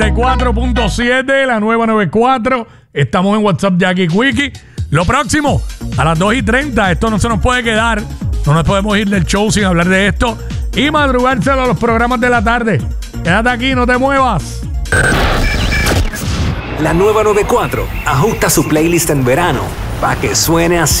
94.7, la nueva 94. Estamos en WhatsApp Jackie Quickie. Lo próximo, a las 2:30. Esto no se nos puede quedar. No nos podemos ir del show sin hablar de esto. Y madrugárselo a los programas de la tarde. Quédate aquí, no te muevas. La nueva 94 ajusta su playlist en verano para que suene así.